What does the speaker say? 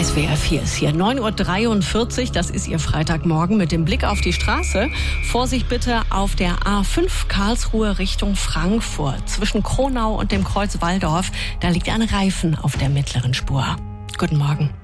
SWR 4 ist hier. 9.43 Uhr, das ist Ihr Freitagmorgen mit dem Blick auf die Straße. Vorsicht bitte auf der A5 Karlsruhe Richtung Frankfurt. Zwischen Kronau und dem Kreuz Walldorf, da liegt ein Reifen auf der mittleren Spur. Guten Morgen.